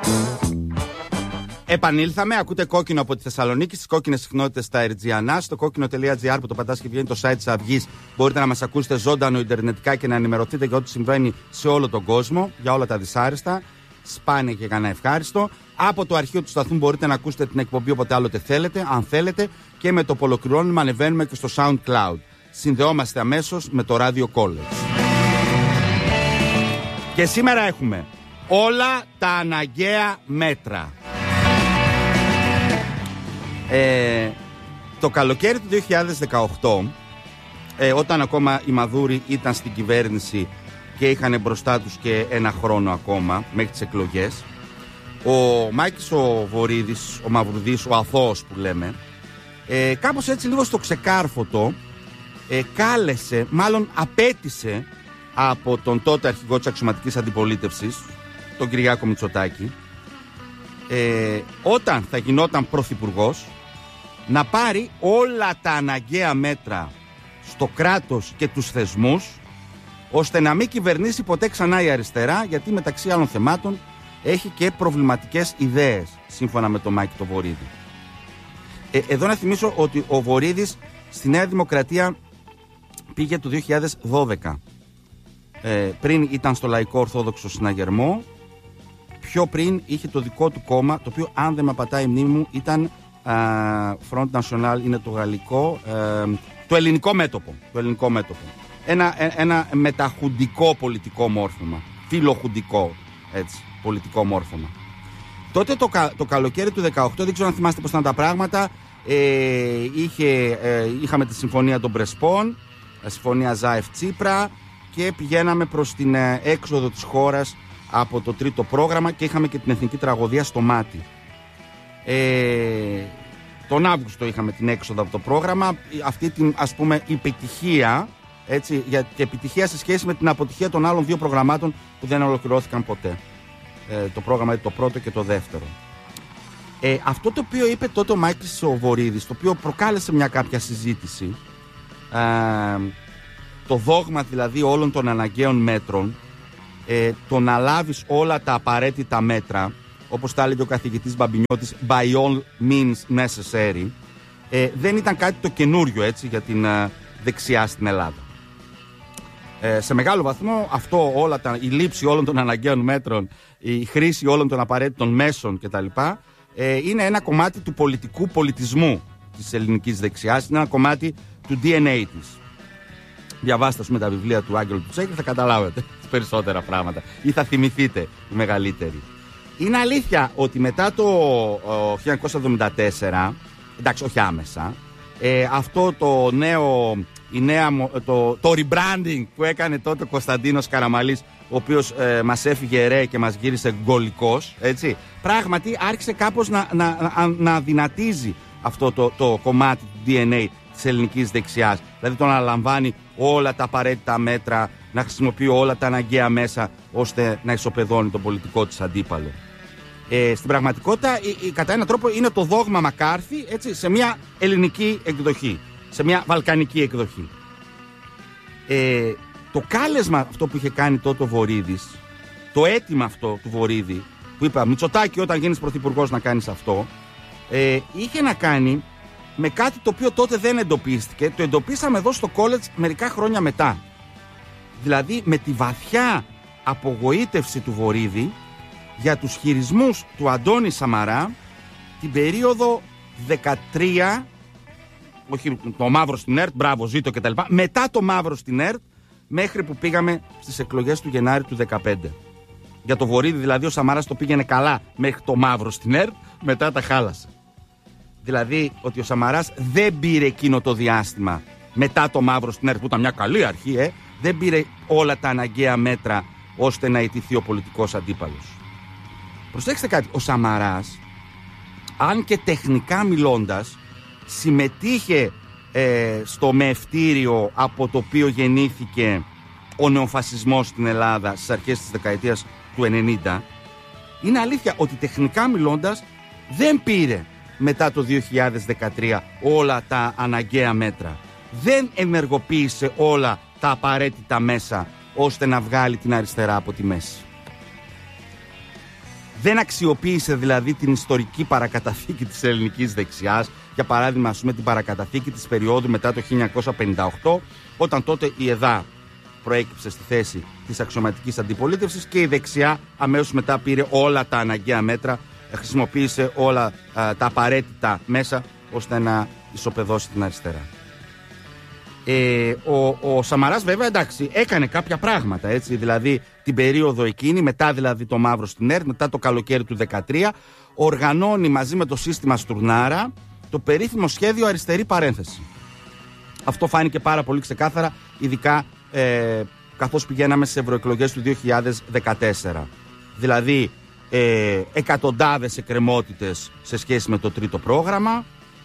Επανήλθαμε, ακούτε Κόκκινο από τη Θεσσαλονίκη, στις κόκκινες συχνότητες στα Ερτζιανά, στο κόκκινο.gr που το πατάς και βγαίνει το site της Αυγής. Μπορείτε να μας ακούσετε ζωντανό ιντερνετικά και να ενημερωθείτε για ό,τι συμβαίνει σε όλο τον κόσμο, για όλα τα δυσάρεστα, σπάνια και κανένα ευχάριστο. Από το αρχείο του σταθμού μπορείτε να ακούσετε την εκπομπή όποτε άλλοτε θέλετε, αν θέλετε, και με το που ολοκληρώνουμε ανεβαίνουμε και στο SoundCloud. Συνδεόμαστε αμέσως με το Radio College. Και σήμερα έχουμε όλα τα αναγκαία μέτρα. Το καλοκαίρι του 2018, όταν ακόμα οι Μαδούροι ήταν στην κυβέρνηση και είχαν μπροστά τους και ένα χρόνο ακόμα μέχρι τις εκλογές, ο Μάκης ο Βορίδης, ο Μαυρουδής, ο αθώος που λέμε, κάπως έτσι λίγο στο ξεκάρφωτο κάλεσε, μάλλον απέτησε από τον τότε αρχηγό της αξιωματικής αντιπολίτευσης, τον Κυριάκο Μητσοτάκη, όταν θα γινόταν πρωθυπουργός, να πάρει όλα τα αναγκαία μέτρα στο κράτος και τους θεσμούς, ώστε να μην κυβερνήσει ποτέ ξανά η αριστερά, γιατί μεταξύ άλλων θεμάτων έχει και προβληματικές ιδέες, σύμφωνα με τον Μάκη το Βορίδη. Εδώ να θυμίσω ότι ο Βορίδης στη Νέα Δημοκρατία πήγε το 2012. Πριν ήταν στο Λαϊκό Ορθόδοξο Συναγερμό, πιο πριν είχε το δικό του κόμμα, το οποίο αν δεν με πατάει η μνήμη μου ήταν Front National, είναι το γαλλικό, το ελληνικό μέτωπο. Ένα μεταχουντικό πολιτικό μόρφωμα, φιλοχουντικό έτσι, πολιτικό μόρφωμα. Τότε το καλοκαίρι του 2018, δεν ξέρω αν θυμάστε πώς ήταν τα πράγματα, είχαμε τη συμφωνία των Πρεσπών, συμφωνία Ζάεφ-Τσίπρα, και πηγαίναμε προς την έξοδο της χώρας από το τρίτο πρόγραμμα και είχαμε και την εθνική τραγωδία στο μάτι. Τον Αύγουστο είχαμε την έξοδο από το πρόγραμμα, αυτή την ας πούμε επιτυχία, έτσι, και επιτυχία σε σχέση με την αποτυχία των άλλων δύο προγραμμάτων που δεν ολοκληρώθηκαν ποτέ. Το πρόγραμμα το πρώτο και το δεύτερο. Αυτό το οποίο είπε τότε ο Μάκης ο Βορίδης, το οποίο προκάλεσε μια κάποια συζήτηση, το δόγμα δηλαδή όλων των αναγκαίων μέτρων, το να λάβεις όλα τα απαραίτητα μέτρα, όπως τα έλεγε ο καθηγητής Μπαμπινιώτης, by all means necessary, δεν ήταν κάτι το καινούριο έτσι για την δεξιά στην Ελλάδα. Σε μεγάλο βαθμό αυτό, η λήψη όλων των αναγκαίων μέτρων, η χρήση όλων των απαραίτητων μέσων κτλ, είναι ένα κομμάτι του πολιτικού πολιτισμού της ελληνικής δεξιάς, είναι ένα κομμάτι του DNA της. Διαβάστε με τα βιβλία του Άγγελου του Τσέκη, θα καταλάβετε περισσότερα πράγματα ή θα θυμηθείτε οι μεγαλύτεροι. Είναι αλήθεια ότι μετά το 1974, εντάξει όχι άμεσα, αυτό το νέο, το rebranding που έκανε τότε ο Κωνσταντίνος Καραμαλής, ο οποίος μας έφυγε ρε και μας γύρισε γκολικός, έτσι, πράγματι άρχισε κάπως να δυνατίζει αυτό το κομμάτι του DNA της ελληνικής δεξιάς. Δηλαδή το να λαμβάνει όλα τα απαραίτητα μέτρα, να χρησιμοποιεί όλα τα αναγκαία μέσα ώστε να ισοπεδώνει τον πολιτικό της αντίπαλο. Στην πραγματικότητα κατά έναν τρόπο είναι το δόγμα Μακάρθη, έτσι, σε μια ελληνική εκδοχή, σε μια βαλκανική εκδοχή. Το κάλεσμα αυτό που είχε κάνει τότε ο Βορίδης, το αίτημα αυτό του Βορίδη που είπα Μητσοτάκη όταν γίνεις πρωθυπουργός να κάνεις αυτό, είχε να κάνει με κάτι το οποίο τότε δεν εντοπίστηκε. Το εντοπίσαμε εδώ στο college μερικά χρόνια μετά. Δηλαδή με τη βαθιά απογοήτευση του Βορίδη για τους χειρισμούς του Αντώνη Σαμαρά την περίοδο 13, όχι το μαύρο στην ΕΡΤ, μπράβο ζήτω κτλ, μετά το μαύρο στην ΕΡΤ μέχρι που πήγαμε στις εκλογές του Γενάρη του 2015. Για το Βορίδη δηλαδή ο Σαμαράς το πήγαινε καλά μέχρι το μαύρο στην ΕΡΤ, μετά τα χάλασε. Δηλαδή ότι ο Σαμαράς δεν πήρε εκείνο το διάστημα μετά το μαύρο στην ΕΡΤ που ήταν μια καλή αρχή, δεν πήρε όλα τα αναγκαία μέτρα ώστε να ιτηθεί ο πολιτικός αντίπαλος. Προσέξτε κάτι, ο Σαμαράς, αν και τεχνικά μιλώντας, συμμετείχε στο μεευτήριο από το οποίο γεννήθηκε ο νεοφασισμός στην Ελλάδα στις αρχές της δεκαετίας του 90, είναι αλήθεια ότι τεχνικά μιλώντας δεν πήρε μετά το 2013 όλα τα αναγκαία μέτρα. Δεν ενεργοποίησε όλα τα απαραίτητα μέσα ώστε να βγάλει την αριστερά από τη μέση. Δεν αξιοποίησε δηλαδή την ιστορική παρακαταθήκη της ελληνικής δεξιάς, για παράδειγμα, ας πούμε, την παρακαταθήκη της περίοδου μετά το 1958, όταν τότε η ΕΔΑ προέκυψε στη θέση της αξιωματικής αντιπολίτευσης και η δεξιά αμέσως μετά πήρε όλα τα αναγκαία μέτρα, χρησιμοποίησε όλα τα απαραίτητα μέσα ώστε να ισοπεδώσει την αριστερά. Ο Σαμαράς βέβαια, εντάξει, έκανε κάποια πράγματα, έτσι, δηλαδή την περίοδο εκείνη, μετά δηλαδή το μαύρο στην ΕΡΤ, μετά το καλοκαίρι του 2013, οργανώνει μαζί με το σύστημα Στουρνάρα το περίφημο σχέδιο Αριστερή Παρένθεση. Αυτό φάνηκε πάρα πολύ ξεκάθαρα, ειδικά καθώς πηγαίναμε στις ευρωεκλογές του 2014. Δηλαδή εκατοντάδες εκκρεμότητες σε σχέση με το τρίτο πρόγραμμα,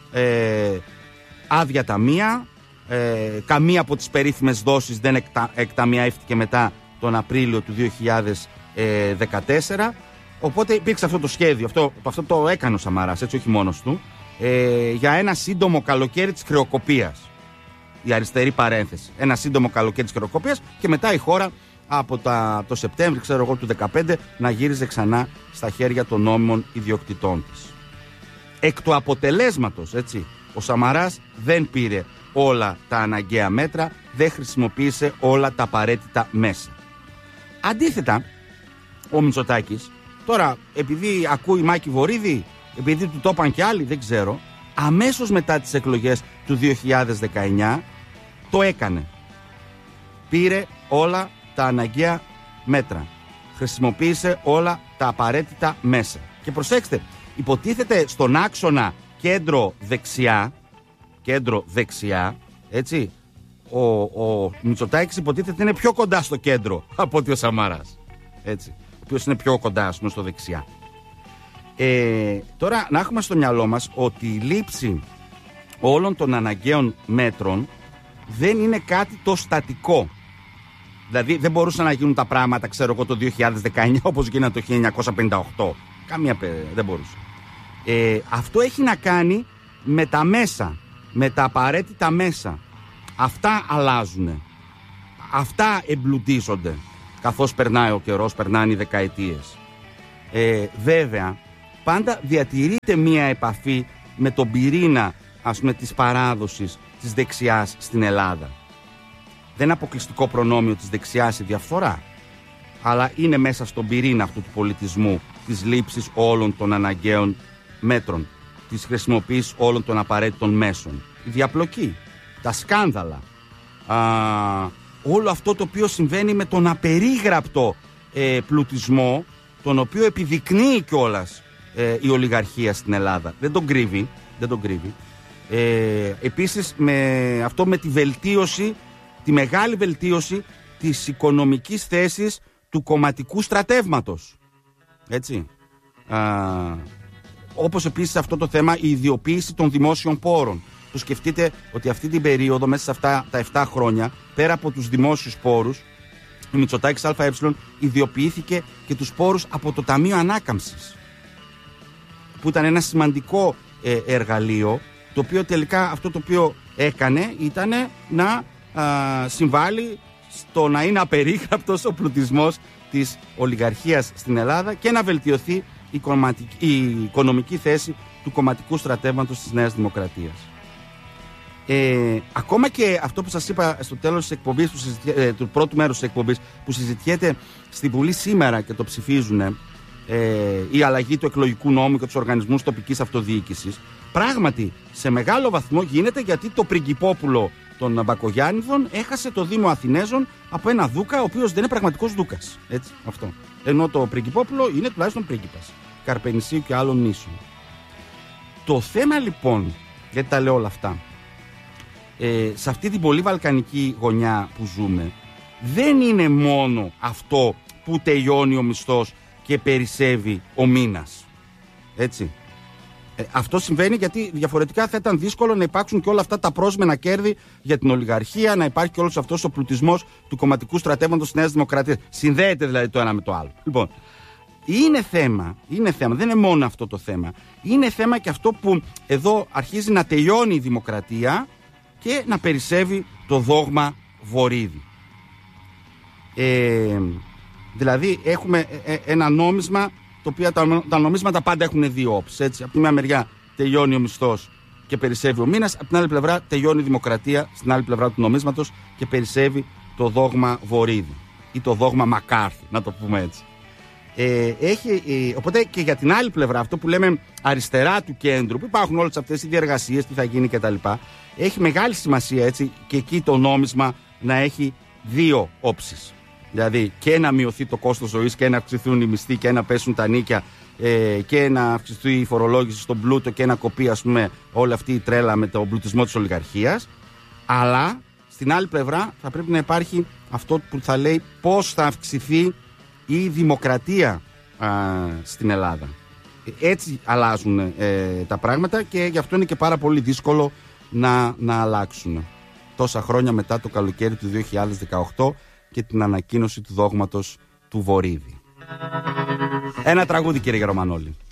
άδεια ταμεία, καμία από τις περίφημες δόσεις δεν εκταμιεύτηκε μετά τον Απρίλιο του 2014. Οπότε υπήρξε αυτό το σχέδιο, αυτό το έκανε ο Σαμαράς, έτσι, όχι μόνος του, για ένα σύντομο καλοκαίρι της χρεοκοπίας. Η αριστερή παρένθεση. Ένα σύντομο καλοκαίρι της χρεοκοπίας και μετά η χώρα από το Σεπτέμβρη, ξέρω εγώ, του 2015 να γύριζε ξανά στα χέρια των νόμιμων ιδιοκτητών της. Εκ του αποτελέσματος, έτσι, ο Σαμαράς δεν πήρε όλα τα αναγκαία μέτρα, δεν χρησιμοποίησε όλα τα απαραίτητα μέσα. Αντίθετα, ο Μητσοτάκης, τώρα επειδή ακούει Μάκη Βορίδη, επειδή του το είπαν και άλλοι, δεν ξέρω, αμέσως μετά τις εκλογές του 2019 το έκανε. Πήρε όλα τα αναγκαία μέτρα. Χρησιμοποίησε όλα τα απαραίτητα μέσα. Και προσέξτε, υποτίθεται στον άξονα κέντρο-δεξιά, έτσι, ο Μητσοτάκης υποτίθεται είναι πιο κοντά στο κέντρο από ότι ο Σαμαράς, έτσι, ο οποίος είναι πιο κοντά, ας πούμε, στο δεξιά. Τώρα να έχουμε στο μυαλό μας ότι η λήψη όλων των αναγκαίων μέτρων δεν είναι κάτι το στατικό. Δηλαδή δεν μπορούσαν να γίνουν τα πράγματα, ξέρω εγώ, το 2019 όπως γίνανε το 1958. Δεν μπορούσε. Αυτό έχει να κάνει με τα μέσα, με τα απαραίτητα μέσα. Αυτά αλλάζουν. Αυτά εμπλουτίζονται καθώς περνάει ο καιρός, περνάνε οι δεκαετίες. Βέβαια, πάντα διατηρείται μία επαφή με τον πυρήνα, ας πούμε, της παράδοσης της δεξιάς στην Ελλάδα. Δεν είναι αποκλειστικό προνόμιο της δεξιάς η διαφθορά, αλλά είναι μέσα στον πυρήνα αυτού του πολιτισμού της λήψης όλων των αναγκαίων μέτρων, της χρησιμοποίησης όλων των απαραίτητων μέσων. Η διαπλοκή, τα σκάνδαλα, όλο αυτό το οποίο συμβαίνει με τον απερίγραπτο πλουτισμό, τον οποίο επιδεικνύει κιόλας η ολιγαρχία στην Ελλάδα. Δεν τον κρύβει. Επίσης με τη βελτίωση, τη μεγάλη βελτίωση της οικονομικής θέσης του κομματικού στρατεύματος. Έτσι. Όπως επίσης αυτό το θέμα, η ιδιοποίηση των δημόσιων πόρων. Το σκεφτείτε ότι αυτή την περίοδο, μέσα σε αυτά τα 7 χρόνια, πέρα από τους δημόσιους πόρους, η Μητσοτάκης ΑΕ ιδιοποιήθηκε και τους πόρους από το Ταμείο Ανάκαμψης, που ήταν ένα σημαντικό εργαλείο, το οποίο τελικά αυτό το οποίο έκανε ήταν να συμβάλλει στο να είναι απερίγραπτος ο πλουτισμός της ολιγαρχίας στην Ελλάδα και να βελτιωθεί η οικονομική θέση του κομματικού στρατεύματος της Νέας Δημοκρατίας. Ακόμα και αυτό που σας είπα στο τέλος της εκπομπής, του πρώτου μέρους της εκπομπής, που συζητιέται στη Βουλή σήμερα και το ψηφίζουν, η αλλαγή του εκλογικού νόμου και τους οργανισμούς τοπικής αυτοδιοίκησης, πράγματι σε μεγάλο βαθμό γίνεται γιατί το πριγκιπόπουλο των Μπακογιάννηδων έχασε το Δήμο Αθηνέζων από ένα δούκα ο οποίος δεν είναι πραγματικός δούκας. Έτσι, αυτό. Ενώ το πριγκιπόπουλο είναι τουλάχιστον πρίγκιπας Καρπενησίου και άλλων νήσων. Το θέμα λοιπόν, γιατί τα λέω όλα αυτά, σε αυτή την πολύ βαλκανική γωνιά που ζούμε, δεν είναι μόνο αυτό που τελειώνει ο μισθός και περισσεύει ο μήνας. Έτσι. Αυτό συμβαίνει γιατί διαφορετικά θα ήταν δύσκολο να υπάρξουν και όλα αυτά τα πρόσμενα κέρδη για την ολιγαρχία, να υπάρχει και όλος αυτός ο πλουτισμός του κομματικού στρατεύματος της Νέας Δημοκρατίας. Συνδέεται δηλαδή το ένα με το άλλο. Λοιπόν, είναι θέμα, δεν είναι μόνο αυτό το θέμα. Είναι θέμα και αυτό που εδώ αρχίζει να τελειώνει η δημοκρατία και να περισσεύει το δόγμα Βορίδη. Δηλαδή έχουμε ένα νόμισμα τα οποία τα νομίσματα πάντα έχουν δύο όψεις. Από τη μια μεριά τελειώνει ο μισθός και περισσεύει ο μήνας, από την άλλη πλευρά τελειώνει η δημοκρατία, στην άλλη πλευρά του νομίσματος και περισσεύει το δόγμα Βορίδη ή το δόγμα Μακάρθη, να το πούμε έτσι. Οπότε και για την άλλη πλευρά, αυτό που λέμε αριστερά του κέντρου, που υπάρχουν όλες αυτές οι διεργασίες, τι θα γίνει κτλ., έχει μεγάλη σημασία έτσι και εκεί το νόμισμα να έχει δύο όψεις. Δηλαδή και να μειωθεί το κόστος ζωής και να αυξηθούν οι μισθοί και να πέσουν τα νίκια και να αυξηθεί η φορολόγηση στον πλούτο και να κοπεί, ας πούμε, όλη αυτή η τρέλα με τον πλουτισμό της ολιγαρχίας. Αλλά στην άλλη πλευρά θα πρέπει να υπάρχει αυτό που θα λέει πώς θα αυξηθεί η δημοκρατία στην Ελλάδα. Έτσι αλλάζουν τα πράγματα και γι' αυτό είναι και πάρα πολύ δύσκολο να αλλάξουν τόσα χρόνια μετά το καλοκαίρι του 2018 και την ανακοίνωση του δόγματος του Βορίδη. Ένα τραγούδι, κύριε Γερομανόλη.